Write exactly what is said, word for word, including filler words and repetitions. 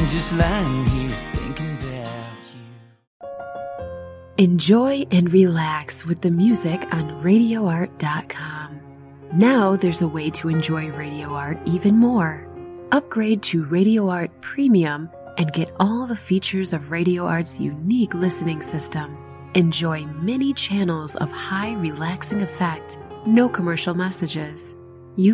I'm just lying here thinking about you. Enjoy and relax with the music on radio art dot com. Now there's a way to enjoy Radio Art even more. Upgrade to Radio Art Premium and get all the features of Radio Art's unique listening system. Enjoy many channels of high relaxing effect, no commercial messages.